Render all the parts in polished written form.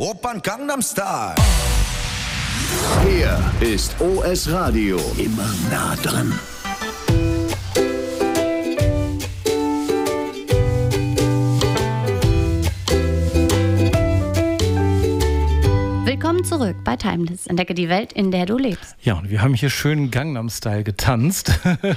Oppan Gangnam Style. Hier ist OS Radio. Immer nah dran. Willkommen zurück bei Timeless. Entdecke die Welt, in der du lebst. Ja, und wir haben hier schön Gangnam Style getanzt.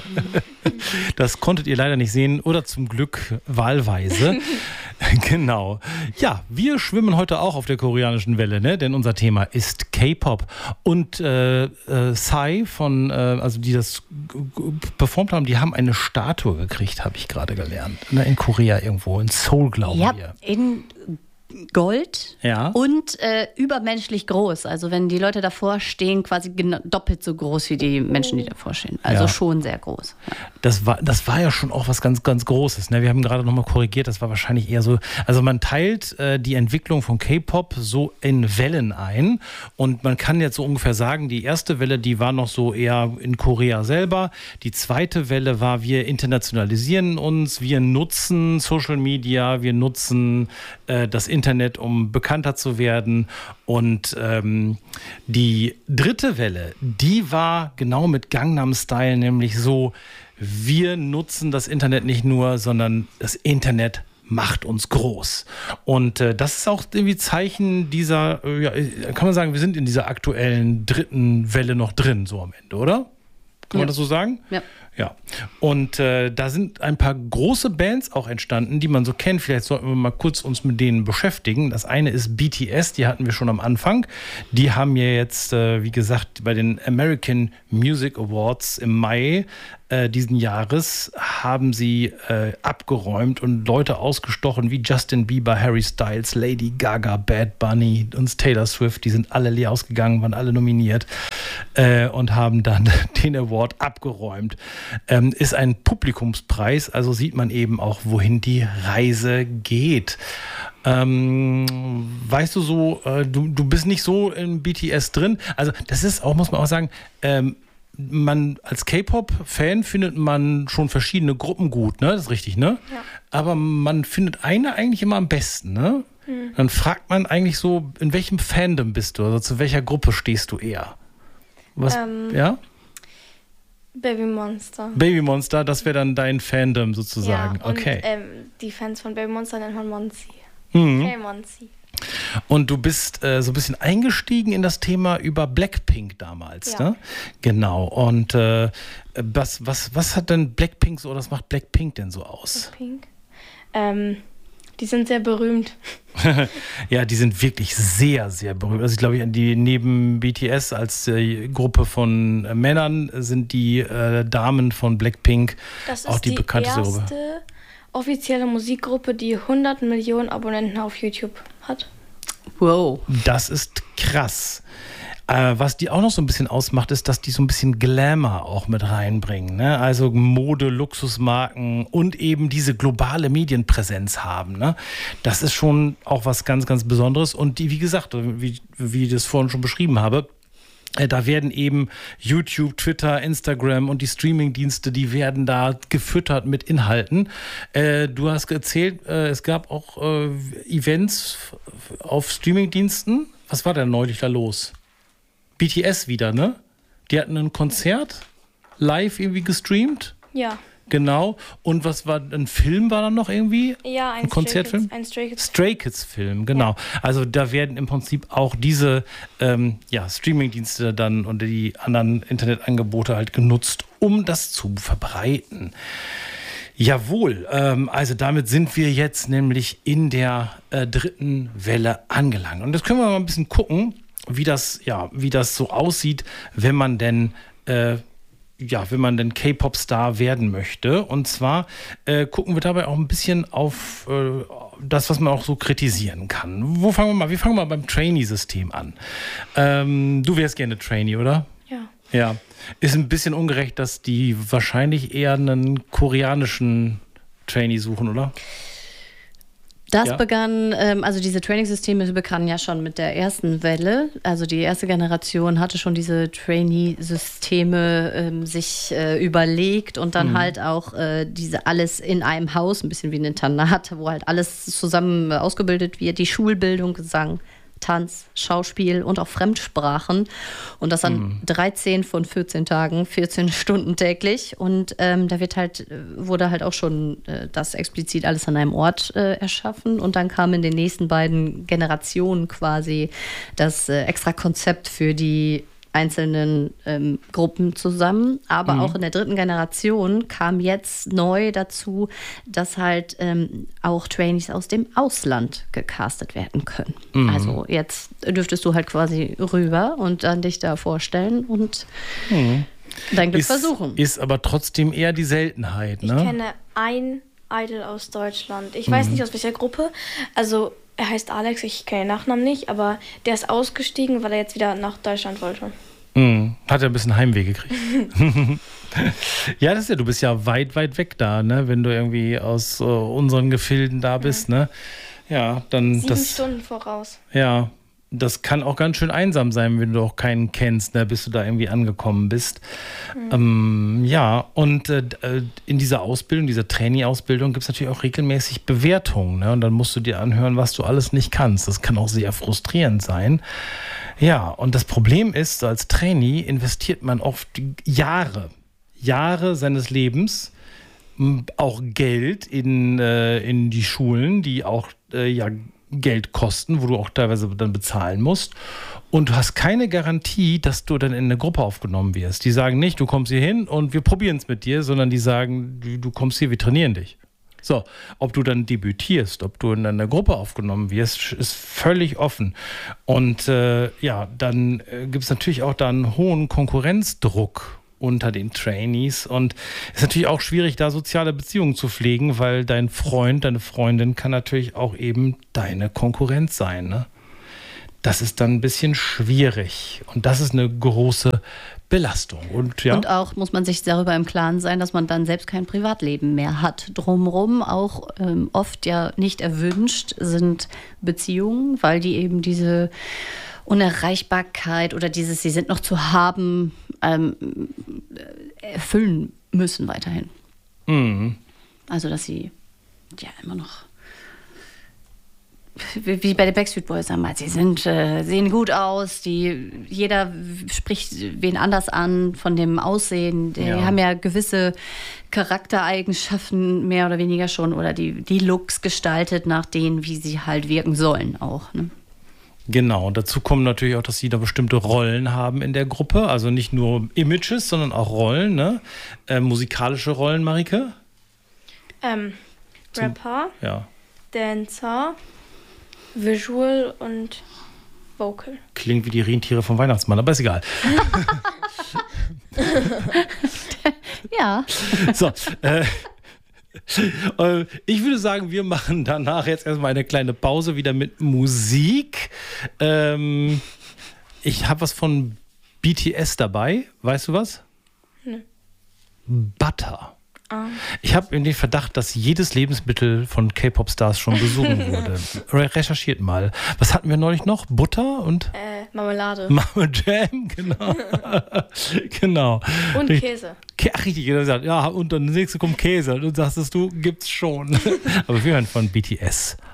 Das konntet ihr leider nicht sehen oder zum Glück wahlweise. Genau. Ja, wir schwimmen heute auch auf der koreanischen Welle, ne? Denn unser Thema ist K-Pop. Und Psy also die das performt haben, die haben eine Statue gekriegt, habe ich gerade gelernt. Ne? In Korea irgendwo, in Seoul, glauben wir. Ja, in Gold, ja, und übermenschlich groß. Also wenn die Leute davor stehen, quasi doppelt so groß wie die Menschen, die davor stehen. Also ja, schon sehr groß. Ja. Das war ja schon auch was ganz, ganz Großes. Ne? Wir haben gerade nochmal korrigiert, das war wahrscheinlich eher so, also man teilt die Entwicklung von K-Pop so in Wellen ein und man kann jetzt so ungefähr sagen, die erste Welle, die war noch so eher in Korea selber. Die zweite Welle war, wir internationalisieren uns, wir nutzen Social Media, wir nutzen das Internet, um bekannter zu werden. Und die dritte Welle, die war genau mit Gangnam Style, nämlich so, wir nutzen das Internet nicht nur, sondern das Internet macht uns groß. Und das ist auch irgendwie Zeichen dieser, kann man sagen, wir sind in dieser aktuellen dritten Welle noch drin, so am Ende, oder? Kann man das so sagen? Ja. Ja, und da sind ein paar große Bands auch entstanden, die man so kennt. Vielleicht sollten wir mal kurz uns mit denen beschäftigen. Das eine ist BTS, die hatten wir schon am Anfang. Die haben ja jetzt, wie gesagt, bei den American Music Awards im Mai diesen Jahres haben sie abgeräumt und Leute ausgestochen wie Justin Bieber, Harry Styles, Lady Gaga, Bad Bunny und Taylor Swift. Die sind alle leer ausgegangen, waren alle nominiert und haben dann den Award abgeräumt. Ist ein Publikumspreis, also sieht man eben auch, wohin die Reise geht. Weißt du so, du bist nicht so in BTS drin. Also das ist auch, muss man auch sagen, man als K-Pop-Fan findet man schon verschiedene Gruppen gut, ne? Das ist richtig, ne? Ja. Aber man findet eine eigentlich immer am besten, ne? Mhm. Dann fragt man eigentlich so, in welchem Fandom bist du? Also zu welcher Gruppe stehst du eher? Was, ja? Baby Monster. Baby Monster, das wäre dann dein Fandom sozusagen. Ja, und, okay. Die Fans von Baby Monster nennt man Monsi. Mhm. Hey Monsi. Und du bist so ein bisschen eingestiegen in das Thema über Blackpink damals, ja, ne? Genau. Und was hat denn Blackpink so, oder was macht Blackpink denn so aus? Blackpink? Die sind sehr berühmt. Ja, die sind wirklich sehr, sehr berühmt. Also ich glaube, neben BTS als Gruppe von Männern sind die Damen von Blackpink auch die bekannteste Gruppe. Das ist die erste offizielle Musikgruppe, die 100 Millionen Abonnenten auf YouTube hat. Wow. Das ist krass. Was die auch noch so ein bisschen ausmacht, ist, dass die so ein bisschen Glamour auch mit reinbringen. Ne? Also Mode, Luxusmarken und eben diese globale Medienpräsenz haben. Ne? Das ist schon auch was ganz, ganz Besonderes. Und die, wie gesagt, wie ich das vorhin schon beschrieben habe, da werden eben YouTube, Twitter, Instagram und die Streamingdienste, die werden da gefüttert mit Inhalten. Du hast erzählt, es gab auch Events auf Streamingdiensten. Was war denn neulich da los? BTS wieder, ne? Die hatten ein Konzert live irgendwie gestreamt. Ja. Genau. Und was war, ein Film war dann noch irgendwie? Ja, ein Konzertfilm? Ein Stray Kids. Stray Kids Film, genau. Ja. Also da werden im Prinzip auch diese Streamingdienste dann und die anderen Internetangebote halt genutzt, um das zu verbreiten. Jawohl, also damit sind wir jetzt nämlich in der dritten Welle angelangt. Und das können wir mal ein bisschen gucken, wie das so aussieht, wenn man denn K-Pop-Star werden möchte. Und zwar gucken wir dabei auch ein bisschen auf das, was man auch so kritisieren kann. Wo fangen wir mal? Wir fangen mal beim Trainee-System an. Du wärst gerne Trainee, oder? Ja. Ja. Ist ein bisschen ungerecht, dass die wahrscheinlich eher einen koreanischen Trainee suchen, oder? Das begann, also diese Trainingssysteme begannen ja schon mit der ersten Welle. Also die erste Generation hatte schon diese Trainee-Systeme sich überlegt und dann halt auch diese alles in einem Haus, ein bisschen wie ein Internat, wo halt alles zusammen ausgebildet wird. Die Schulbildung, Gesang, Tanz, Schauspiel und auch Fremdsprachen. Und das an 13 von 14 Tagen, 14 Stunden täglich. Und da wurde halt auch schon das explizit alles an einem Ort erschaffen. Und dann kam in den nächsten beiden Generationen quasi das extra Konzept für die einzelnen Gruppen zusammen. Aber auch in der dritten Generation kam jetzt neu dazu, dass halt auch Trainees aus dem Ausland gecastet werden können. Also jetzt dürftest du halt quasi rüber und dann dich da vorstellen und dein Glück versuchen. Ist aber trotzdem eher die Seltenheit, ne? Ich kenne ein Idol aus Deutschland. Ich weiß nicht aus welcher Gruppe. Also er heißt Alex, ich kenne den Nachnamen nicht, aber der ist ausgestiegen, weil er jetzt wieder nach Deutschland wollte. Hat er ein bisschen Heimweh gekriegt. Ja, das ist ja, du bist ja weit, weit weg da, ne? Wenn du irgendwie aus unseren Gefilden da bist, ne? Ja, dann 7 Stunden voraus. Ja, das kann auch ganz schön einsam sein, wenn du auch keinen kennst, ne? Bis du da irgendwie angekommen bist. Ja, und in dieser Ausbildung, dieser Trainee-Ausbildung gibt es natürlich auch regelmäßig Bewertungen, ne? Und dann musst du dir anhören, was du alles nicht kannst. Das kann auch sehr frustrierend sein. Ja, und das Problem ist, so als Trainee investiert man oft Jahre seines Lebens, auch Geld in die Schulen, die auch Geld kosten, wo du auch teilweise dann bezahlen musst. Und du hast keine Garantie, dass du dann in eine Gruppe aufgenommen wirst. Die sagen nicht, du kommst hier hin und wir probieren es mit dir, sondern die sagen, du kommst hier, wir trainieren dich. So, ob du dann debütierst, ob du in einer Gruppe aufgenommen wirst, ist völlig offen. Und dann gibt es natürlich auch da einen hohen Konkurrenzdruck unter den Trainees. Und es ist natürlich auch schwierig, da soziale Beziehungen zu pflegen, weil dein Freund, deine Freundin kann natürlich auch eben deine Konkurrenz sein, ne? Das ist dann ein bisschen schwierig. Und das ist eine große Belastung. Und auch muss man sich darüber im Klaren sein, dass man dann selbst kein Privatleben mehr hat. Drumherum auch oft ja nicht erwünscht sind Beziehungen, weil die eben diese Unerreichbarkeit oder dieses sie sind noch zu haben erfüllen müssen weiterhin. Also dass sie ja immer noch wie bei den Backstreet Boys damals, sie sehen gut aus, jeder spricht wen anders an von dem Aussehen, die haben ja gewisse Charaktereigenschaften mehr oder weniger schon oder die Looks gestaltet nach denen, wie sie halt wirken sollen auch, ne? Genau, und dazu kommen natürlich auch, dass sie da bestimmte Rollen haben in der Gruppe, also nicht nur Images, sondern auch Rollen, ne? Musikalische Rollen, Marike? Rapper, Dancer, Visual und Vocal. Klingt wie die Rentiere vom Weihnachtsmann, aber ist egal. Ja. So, ich würde sagen, wir machen danach jetzt erstmal eine kleine Pause wieder mit Musik. Ich habe was von BTS dabei. Weißt du was? Nee. Butter. Ich habe den Verdacht, dass jedes Lebensmittel von K-Pop-Stars schon besungen wurde. Recherchiert mal. Was hatten wir neulich noch? Butter und? Marmelade. Jam, genau. Genau. Und Käse. Ach, richtig, gesagt. Ja, und dann das nächste kommt Käse. Und sagst du, gibt's schon. Aber wir hören von BTS.